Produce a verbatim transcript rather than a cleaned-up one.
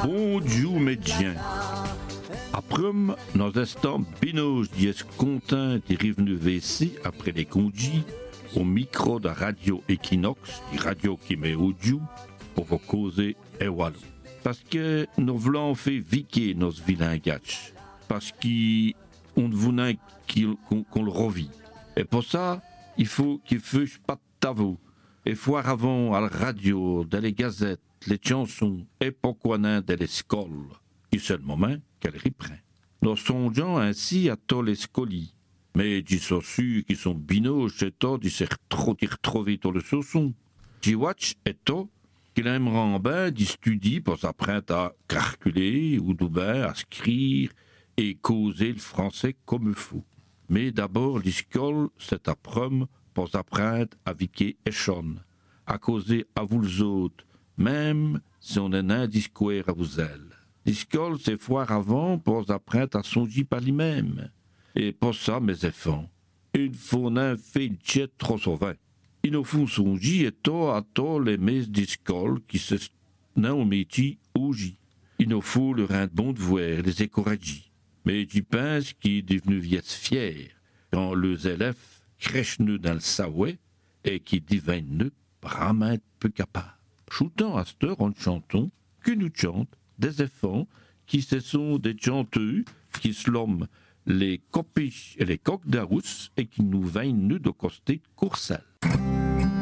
Bonjour médecin. Après nos instants binoches dies contents des revenus V C après les congés au micro de Radio Equinox, die radio qui met audio pour vous causer et voilà. Parce que nous voulons faire viquer nos vilains gâches. Parce qu'on voulait qu'on, qu'on le revit. Et pour ça, il faut qu'il ne fasse pas de tavou. Et voir avant à la radio, dans les gazettes, les chansons, et pourquoi non dans les scoles, qui c'est le moment qu'elle reprend. Nous songeons ainsi à tous les scolis. Mais j'y sont sûrs qu'ils sont binoches et toi, d'y se retrouver dans le sauson. J'y watch et toi, qu'il aimerait bien d'y studier pour s'apprendre à calculer ou bien à écrire et causer le français comme il faut. Mais d'abord, l'école, c'est apprendre pour s'apprendre à viquer et chon, à causer à vous les autres, même si on est un discours à vous elle. L'école, c'est foire avant pour s'apprendre à songer par lui-même. Et pour ça, mes enfants, il faut un fait trop sauvin. Il nous faut songer et toi à toi les messes d'école qui se n'ont au métier ouji. Il nous faut le rendre bon de voir, les encourager. Mais tu penses qu'il est devenu viesse fier quand les élèves crèchent-nous dans le saouet et qui deviennent vraiment peu capables. Choutant à cette heure en chantant que nous chante des enfants qui se sont des chanteux qui se l'homme les copiches et les coques d'arous et qui nous viennent de coster Courcelles.